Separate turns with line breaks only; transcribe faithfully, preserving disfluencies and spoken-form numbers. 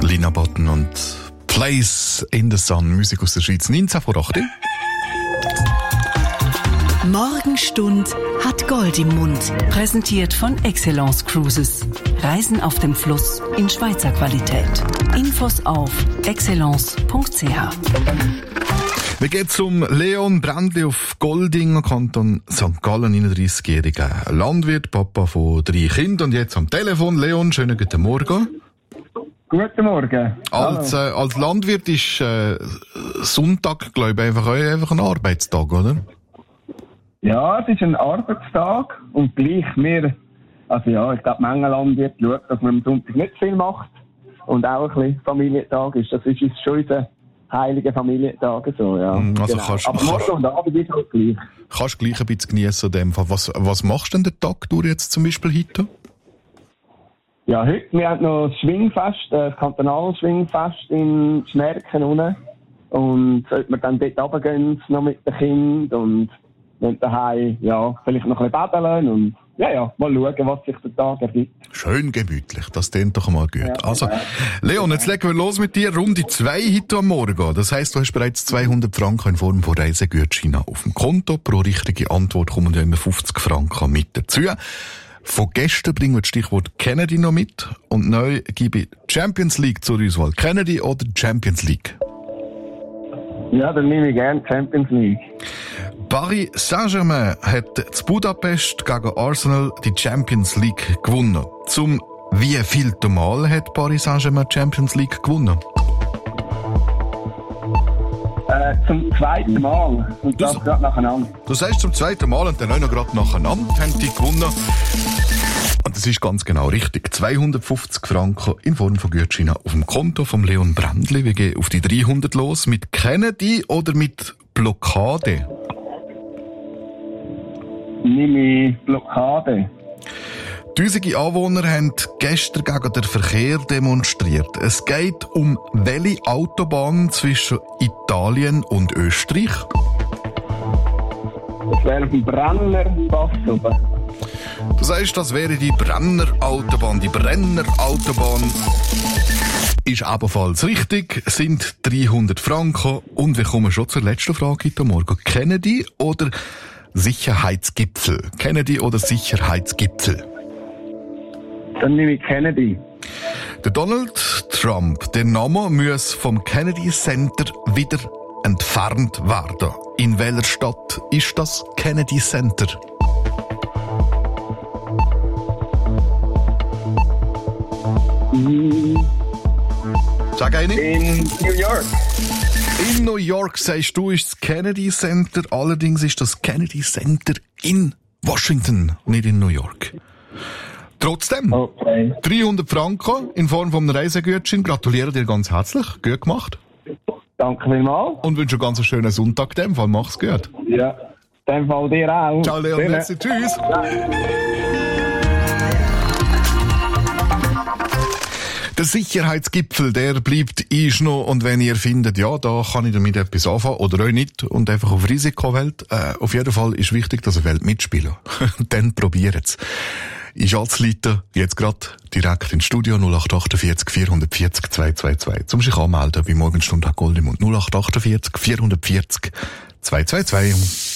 Lina Botten und Place in the Sun, Musik aus der Schweiz, neunzehn vor acht.
Morgenstund hat Gold im Mund. Präsentiert von Excellence Cruises. Reisen auf dem Fluss in Schweizer Qualität. Infos auf excellence punkt c h.
Wir gehen zum Leon Brändli auf Golding, Kanton Sankt Gallen, einunddreissig-jähriger Landwirt, Papa von drei Kindern und jetzt am Telefon. Leon, schönen guten Morgen.
Guten Morgen.
Als, äh, als Landwirt ist äh, Sonntag, glaube ich, einfach, einfach ein Arbeitstag, oder?
Ja, es ist ein Arbeitstag und gleich wir, also ja, ich glaube, Menge Landwirt schaut, dass man am Sonntag nicht viel macht und auch ein bisschen Familientag ist. Das ist uns schon unser heiliger Familientag, so, ja.
Also
genau.
kannst,
Aber morgen und Abend ist halt gleich.
Kannst du gleich ein bisschen geniessen in dem Fall. Was, was machst du denn den Tag durch jetzt zum Beispiel heute?
Ja, heute, wir haben noch das Schwingfest, das kantonale Schwingfest in Schmerken unten. Und sollten wir dann dort runtergehen, noch mit den Kindern und dann daheim, ja, vielleicht noch ein bisschen baden und ja, ja, mal schauen, was sich der Tag ergibt.
Schön gemütlich, das klingt doch mal gut.
Ja,
also,
ja.
Leon, jetzt legen wir los mit dir. Runde zwei heute am Morgen. Das heisst, du hast bereits zweihundert Franken in Form von Reisegutscheinen auf dem Konto. Pro richtige Antwort kommen ja immer fünfzig Franken mit dazu. Von gestern bringen wir das Stichwort Kennedy noch mit. Und neu gebe ich Champions League zur Auswahl. Kennedy oder Champions League?
Ja, dann nehme ich gerne Champions League.
Paris Saint-Germain hat zu Budapest gegen Arsenal die Champions League gewonnen. Zum wievielten Mal hat Paris Saint-Germain die Champions League gewonnen?
Äh, zum zweiten Mal. Und das gerade nacheinander.
Das heisst zum zweiten Mal und dann auch noch gerade nacheinander haben die gewonnen. Und das ist ganz genau richtig. zweihundertfünfzig Franken in Form von Gutscheinen auf dem Konto von Leon Brändli. Wir gehen auf die dreihundert los. Mit Kennedy oder mit Blockade?
Nehme ich Blockade.
Tausende Anwohner haben gestern gegen den Verkehr demonstriert. Es geht um welche Autobahn zwischen Italien und Österreich?
Das wäre auf dem Brennerpass oben.
Das heisst, das wäre die Brennerautobahn. Die Brennerautobahn ist ebenfalls richtig, sind dreihundert Franken. Und wir kommen schon zur letzten Frage heute Morgen. Kennedy oder Sicherheitsgipfel? Kennedy oder Sicherheitsgipfel?
Dann nehme ich Kennedy.
Der Donald Trump, der Name muss vom Kennedy Center wieder entfernt werden. In welcher Stadt ist das Kennedy Center? Sag eine.
In New York.
In New York, sagst du, ist das Kennedy Center. Allerdings ist das Kennedy Center in Washington, nicht in New York. Trotzdem,
Okay.
dreihundert Franken in Form von einem Reisegutschein. Gratuliere dir ganz herzlich. Gut gemacht.
Danke vielmals.
Und wünsche einen ganz schönen Sonntag. In dem Fall mach's gut.
Ja. In dem Fall dir auch.
Ciao, Leon.
Schöne.
Merci. Tschüss. Der Sicherheitsgipfel, der bleibt ist noch. Und wenn ihr findet, ja, da kann ich damit etwas anfangen oder auch nicht und einfach auf Risiko wählt, äh, auf jeden Fall ist wichtig, dass ihr wählt mitspielen. Dann probiert's. Ich Schalzleiter jetzt gerade direkt ins Studio null acht achtundvierzig vierhundertvierzig zweihundertzweiundzwanzig. Zum sich anmelden bei Morgenstund hat Gold im Mund null acht achtundvierzig vierhundertvierzig zweihundertzweiundzwanzig.